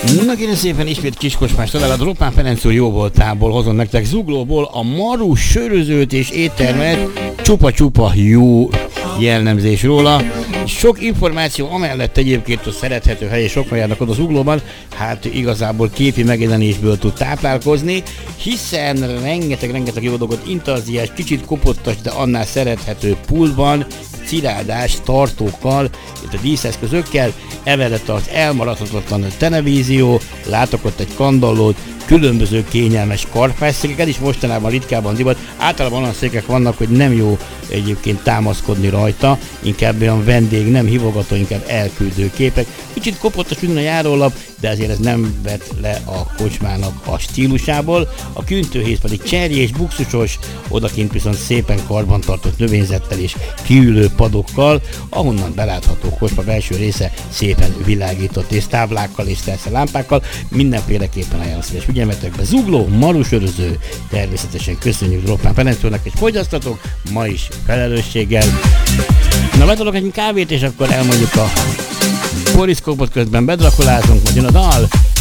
Na kérem szépen, ismét Kiskosmás talál a Droppán Ferenc úr jóvoltából hozom nektek Zuglóból a maru sörözőt és éttermet, csupa-csupa jó jellemzés róla. Sok információ amellett egyébként a szerethető hely, és sokan járnak oda Zuglóban, hát igazából képi megjelenésből tud táplálkozni, hiszen rengeteg jó dolgot, intarziás, kicsit kopottas, de annál szerethető pultban, cirádás tartókkal, itt a díszeszközökkel, emellett az elmaradhatatlan televízió, látok ott egy kandallót, különböző kényelmes karfásszékeket is mostanában ritkában divat. Általában olyan székek vannak, hogy nem jó egyébként támaszkodni rajta, inkább olyan vendég, nem hívogató, inkább elküldő képek. Kicsit kopottas minden a járólap, de azért ez nem vett le a kocsmának a stílusából. A küntőhéz pedig cserjés, buksusos, odakint viszont szépen karbantartott növényzettel és kiülő padokkal, ahonnan belátható kocsma belső része szépen világított és táblákkal és lámpákkal. Mindenféleképpen ajánlom szíves figyelmetekbe. Zugló, marusöröző, természetesen köszönjük Droppán Ferenc úrnak, és fogyasztatok ma is felelősséggel. Na, bedolok egy kávét, és akkor elmondjuk a horoszkópot, közben bedrakolázunk, majd jön a dal.